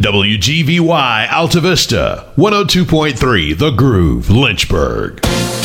WGVY Alta Vista, 102.3 The Groove, Lynchburg.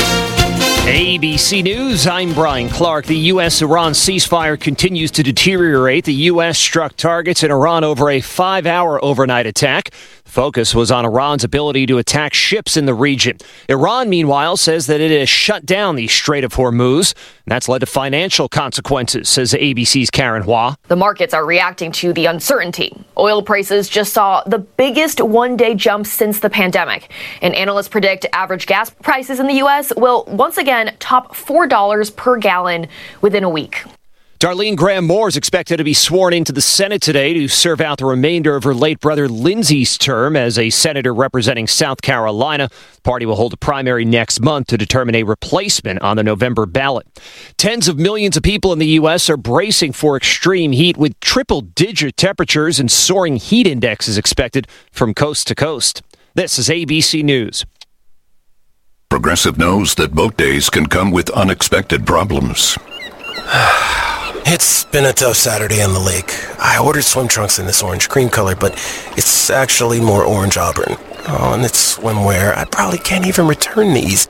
ABC News, I'm Brian Clark. The U.S.-Iran ceasefire continues to deteriorate. The U.S. struck targets in Iran over a 5-hour overnight attack. The focus was on Iran's ability to attack ships in the region. Iran, meanwhile, says that it has shut down the Strait of Hormuz. And that's led to financial consequences, says ABC's Karen Hua. The markets are reacting to the uncertainty. Oil prices just saw the biggest one-day jump since the pandemic. And analysts predict average gas prices in the U.S. will once again top $4 per gallon within a week. Darlene Graham Moore is expected to be sworn into the Senate today to serve out the remainder of her late brother Lindsey's term as a senator representing South Carolina. The party will hold a primary next month to determine a replacement on the November ballot. Tens of millions of people in the U.S. are bracing for extreme heat with triple-digit temperatures and soaring heat indexes expected from coast to coast. This is ABC News. Progressive knows that boat days can come with unexpected problems. It's been a tough Saturday on the lake. I ordered swim trunks in this orange cream color, but it's actually more orange auburn. Oh, and it's swimwear. I probably can't even return these.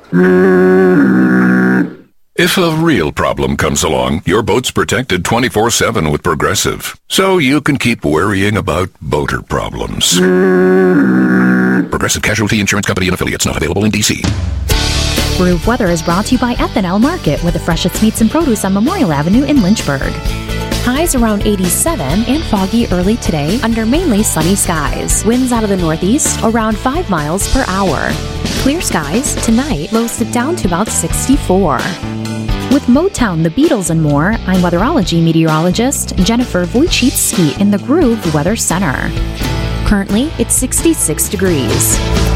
If a real problem comes along, your boat's protected 24/7 with Progressive, so you can keep worrying about boater problems. Progressive Casualty Insurance Company and Affiliates, not available in D.C. Groove Weather is brought to you by F&L Market with the freshest meats and produce on Memorial Avenue in Lynchburg. Highs around 87 and foggy early today under mainly sunny skies. Winds out of the northeast around 5 miles per hour. Clear skies tonight, lows dip down to about 64. With Motown, the Beatles, and more, I'm weatherology meteorologist Jennifer Wojcicki in the Groove Weather Center. Currently, it's 66 degrees.